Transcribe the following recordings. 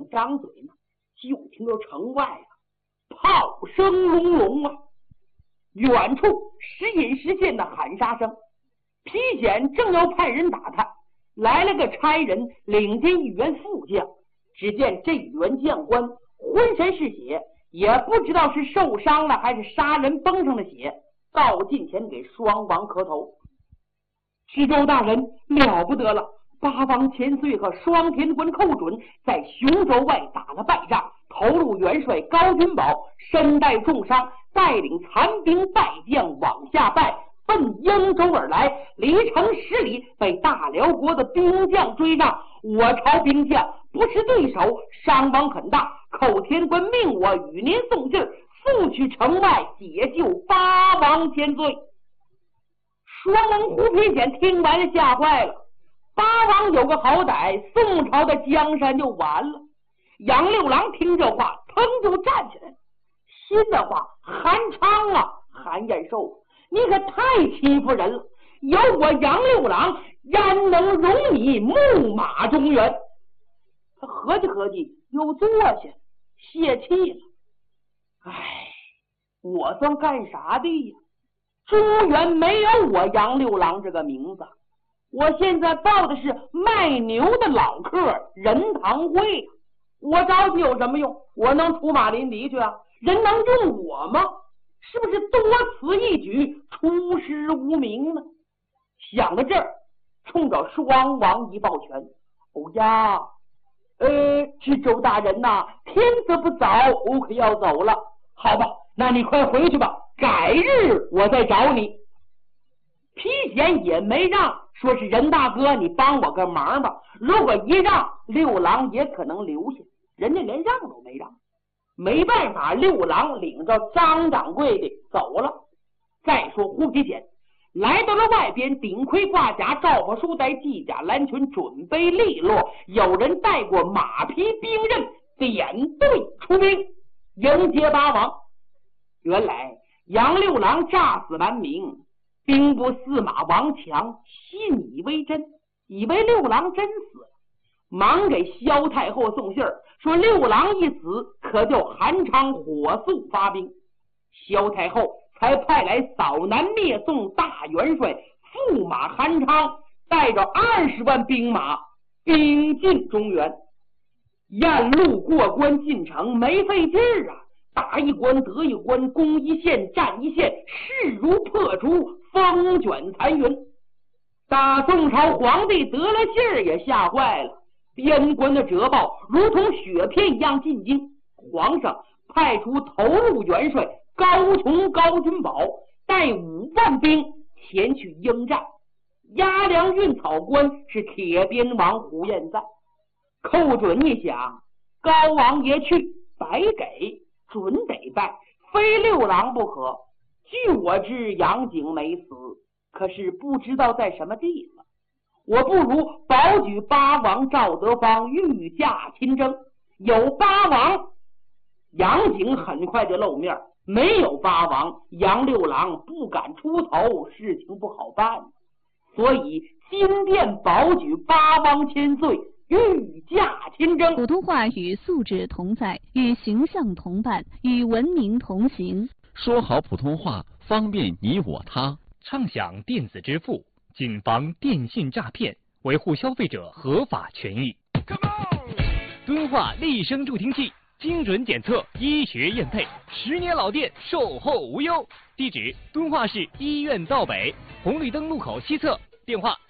张嘴呢，就听到城外炮声隆隆啊，远处时隐时现的喊杀声。皮简正要派人打他，来了个差人领进一员副将。只见这员将官浑身是血，也不知道是受伤了还是杀人崩上的血，到近前给双王磕头。徐州大人了不得了，八王千岁和双天官寇准在雄州外打了败仗，头颅元帅高君宝身带重伤，带领残兵败将往下败，奔英州而来，离城10里，被大辽国的兵将追上。我朝兵将不是对手，伤亡很大，寇天官命我与您送信，速去城外解救八王千岁。双王胡皮简听完吓坏了，八王有个好歹，宋朝的江山就完了。杨六郎听这话，腾就站起来，心的话：韩昌啊，韩延寿，你可太欺负人了！有我杨六郎，焉能容你木马中原？他合计合计，又坐下，泄气了。唉，我算干啥的呀？中原没有我杨六郎这个名字，我现在报的是卖牛的老客任堂会，我着急有什么用？我能出马临敌去啊？人能用我吗？是不是多此一举，出师无名呢？想到这儿，冲着双王一抱拳：哦呀，知州大人呐，天色不早，我可要走了。好吧，那你快回去吧，改日我再找你。皮简也没让，说是任大哥，你帮我个忙吧。如果一让，六郎也可能留下，人家连让都没让。没办法，六郎领着张掌柜的走了。再说胡皮简来到了外边，顶盔挂甲，罩袍束带，系甲蓝裙，准备利落。有人带过马匹兵刃，点队出兵迎接八王。原来杨六郎诈死顽名，兵部司马王强信以为真，以为六郎真死了，忙给萧太后送信儿，说六郎一死，可叫韩昌火速发兵。萧太后才派来扫南灭宋大元帅驸马韩昌，带着20万兵马兵进中原。沿路过关进城没费劲儿啊，打一关得一关，攻一线战一线，势如破竹，风卷残云。大宋朝皇帝得了信儿也吓坏了，边关的折报如同雪片一样进京。皇上派出头颅元帅高琼高君宝带5万兵前去应战。押粮运草官是铁鞭王胡彦在。寇准一想，高王爷去白给，准得拜，非六郎不可。据我知，杨景没死，可是不知道在什么地方。我不如保举八王赵德芳御驾亲征，有八王，杨景很快就露面；没有八王，杨六郎不敢出头，事情不好办。所以金殿保举八王千岁，御驾亲征。 普通话与素质同在，与形象同伴，与文明同行。 说好普通话，方便你我他。 畅享电子支付，谨防电信诈骗，维护消费者合法权益。敦化立声助听器，精准检测，医学验配，10年老店，售后无忧。地址：敦化市医院道北红绿灯路口西侧。电话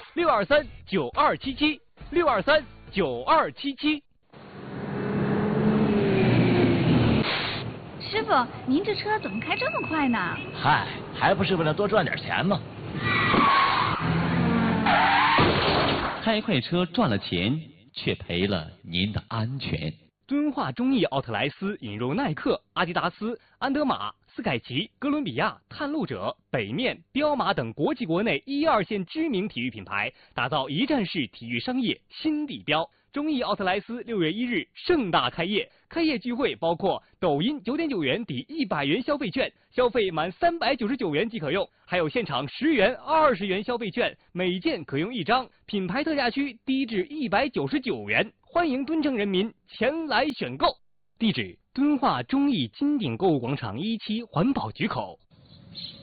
：623-9277，623-9277。 师傅，您这车怎么开这么快呢？ 嗨，还不是为了多赚点钱吗？ 开快车赚了钱，却赔了您的安全。 敦化中意奥特莱斯引入耐克、阿迪达斯、安德玛、斯凯奇、哥伦比亚、探路者、北面、彪马等国际国内1、2线知名体育品牌，打造一站式体育商业新地标。中意奥特莱斯6月1日盛大开业，开业聚会包括抖音9.9元抵100元消费券，消费满399元即可用，还有现场10元、20元消费券，每件可用1张，品牌特价区低至199元。 欢迎敦城人民前来选购。地址：敦化忠义金鼎购物广场1期环保局口。